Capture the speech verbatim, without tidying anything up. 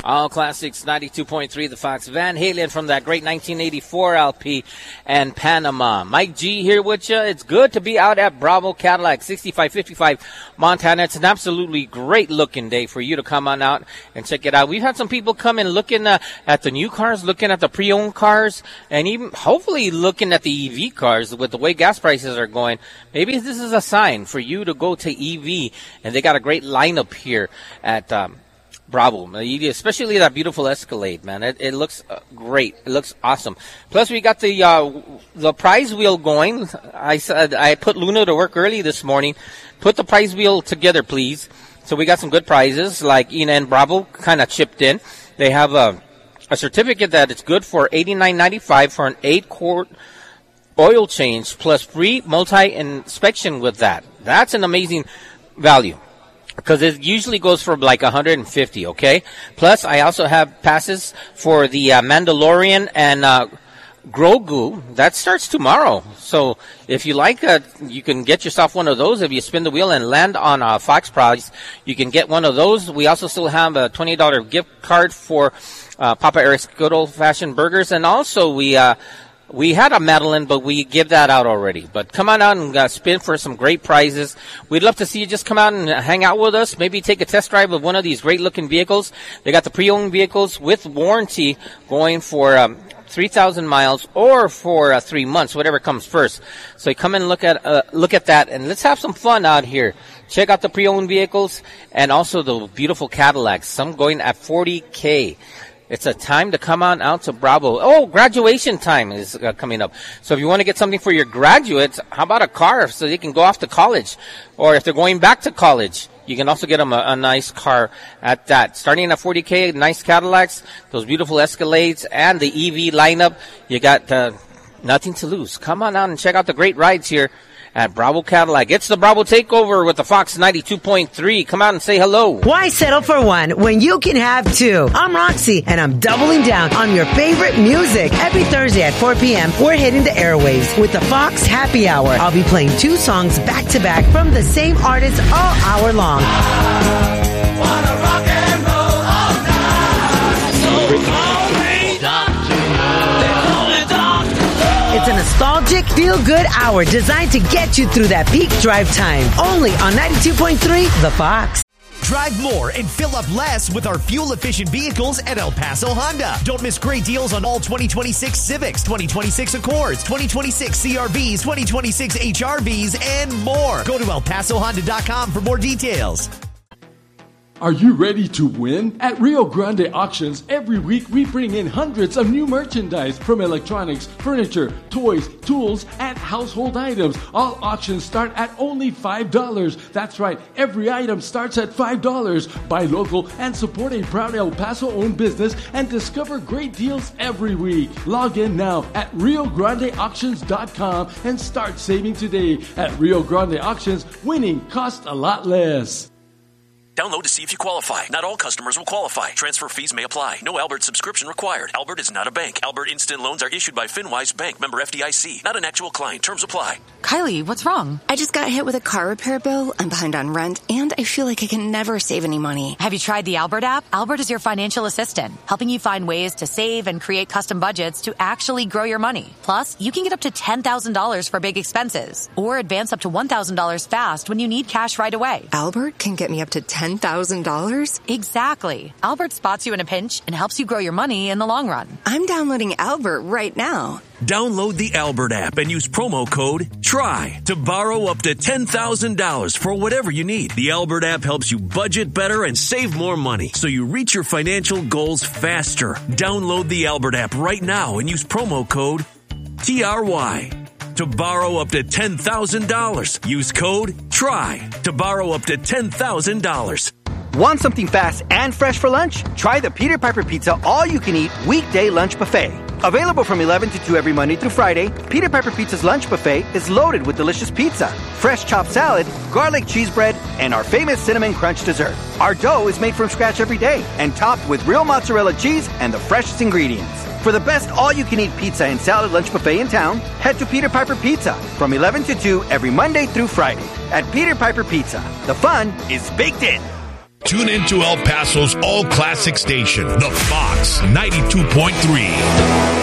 All Classics ninety-two point three, the Fox. Van Halen from that great nineteen eighty-four L P and Panama. Mike G here with you. It's good to be out at Bravo Cadillac, sixty-five fifty-five Montana. It's an absolutely great looking day for you to come on out and check it out. We've had some people come in looking uh, at the new cars, looking at the pre-owned cars, and even hopefully looking at the E V cars with the way gas prices are going. Maybe this is a sign for you to go to E V, and they got a great lineup here at um, Bravo, especially that beautiful Escalade, man. It, it looks uh, great. It looks awesome. Plus, we got the uh, the prize wheel going. I said I put Luna to work early this morning. Put the prize wheel together, please. So we got some good prizes, like Ina and Bravo kind of chipped in. They have a a certificate that it's good for eighty-nine ninety-five for an eight quart oil change plus free multi inspection with that. That's an amazing value, because it usually goes for like one hundred fifty, okay? Plus, I also have passes for the uh, Mandalorian and uh, Grogu. That starts tomorrow. So if you like, uh, you can get yourself one of those. If you spin the wheel and land on a Fox Prize, you can get one of those. We also still have a twenty dollars gift card for uh, Papa Eric's Good Old Fashioned Burgers. And also, we... Uh, We had a Madeline, but we give that out already. But come on out and uh, spin for some great prizes. We'd love to see you just come out and hang out with us. Maybe take a test drive of one of these great-looking vehicles. They got the pre-owned vehicles with warranty going for um, three thousand miles or for uh, three months, whatever comes first. So you come and look at uh, look at that, and let's have some fun out here. Check out the pre-owned vehicles and also the beautiful Cadillacs, some going at forty K. It's a time to come on out to Bravo. Oh, graduation time is uh, coming up. So if you want to get something for your graduates, how about a car so they can go off to college? Or if they're going back to college, you can also get them a, a nice car at that. Starting at forty K, nice Cadillacs, those beautiful Escalades, and the E V lineup. You got uh, nothing to lose. Come on out and check out the great rides here at Bravo Cadillac. It's the Bravo Takeover with the Fox ninety-two point three. Come out and say hello. Why settle for one when you can have two? I'm Roxy, and I'm doubling down on your favorite music. Every Thursday at four p.m., we're hitting the airwaves with the Fox Happy Hour. I'll be playing two songs back-to-back from the same artist all hour long. I wanna rock and roll all night. So call me Doctor They call me Doctor It's a nostalgic, feel-good hour designed to get you through that peak drive time. Only on ninety-two point three, The Fox. Drive more and fill up less with our fuel-efficient vehicles at El Paso Honda. Don't miss great deals on all twenty twenty-six Civics, twenty twenty-six Accords, twenty twenty-six C R Vs, twenty twenty-six H R Vs, and more. Go to el paso honda dot com for more details. Are you ready to win? At Rio Grande Auctions, every week we bring in hundreds of new merchandise from electronics, furniture, toys, tools, and household items. All auctions start at only five dollars. That's right, every item starts at five dollars. Buy local and support a proud El Paso-owned business and discover great deals every week. Log in now at rio grande auctions dot com and start saving today. At Rio Grande Auctions, winning costs a lot less. Download to see if you qualify. Not all customers will qualify. Transfer fees may apply. No Albert subscription required. Albert is not a bank. Albert Instant Loans are issued by FinWise Bank, member F D I C. Not an actual client. Terms apply. Kylie, what's wrong? I just got hit with a car repair bill. I'm behind on rent, and I feel like I can never save any money. Have you tried the Albert app? Albert is your financial assistant, helping you find ways to save and create custom budgets to actually grow your money. Plus, you can get up to ten thousand dollars for big expenses, or advance up to one thousand dollars fast when you need cash right away. Albert can get me up to ten thousand dollars? Exactly. Albert spots you in a pinch and helps you grow your money in the long run. I'm downloading Albert right now. Download the Albert app and use promo code TRY to borrow up to ten thousand dollars for whatever you need. The Albert app helps you budget better and save more money so you reach your financial goals faster. Download the Albert app right now and use promo code T R Y to borrow up to ten thousand dollars. Use code TRY to borrow up to ten thousand dollars. Want something fast and fresh for lunch? Try the Peter Piper Pizza All-You-Can-Eat Weekday Lunch Buffet. Available from eleven to two every Monday through Friday, Peter Piper Pizza's lunch buffet is loaded with delicious pizza, fresh chopped salad, garlic cheese bread, and our famous cinnamon crunch dessert. Our dough is made from scratch every day and topped with real mozzarella cheese and the freshest ingredients. For the best all-you-can-eat pizza and salad lunch buffet in town, head to Peter Piper Pizza from eleven to two every Monday through Friday. At Peter Piper Pizza, the fun is baked in. Tune into El Paso's all-classic station, The Fox ninety-two point three.